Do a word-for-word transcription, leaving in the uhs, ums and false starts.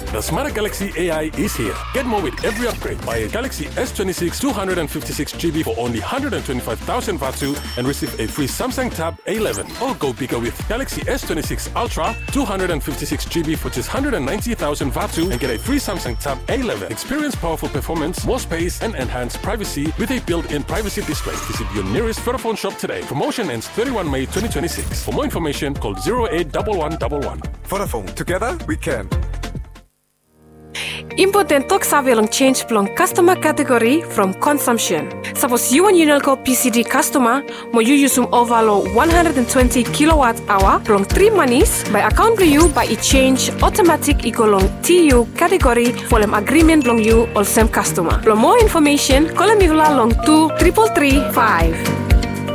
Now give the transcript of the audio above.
The smarter Galaxy A I is here. Get more with every upgrade. Buy a Galaxy S twenty-six two fifty-six gigabytes for only one hundred twenty-five thousand Vatu and receive a free Samsung Tab A eleven. Or go bigger with Galaxy S twenty-six Ultra two fifty-six gigabytes for just one hundred ninety thousand Vatu and get a free Samsung Tab A eleven. Experience powerful performance, more space, and enhanced privacy with a built-in privacy display. Visit your nearest Vodafone shop today. Promotion ends thirty-first May twenty twenty-six. For more information, call zero eight one one one one. Vodafone, together we can. Important talk savelong change plong customer category from consumption. Suppose you and Unelco P C D customer, mo you use um overlo one hundred twenty kilowatt hour plong three monies by account you by it change automatic ikolong T U category for them agreement long you all same customer. For more information, call me long two triple three five.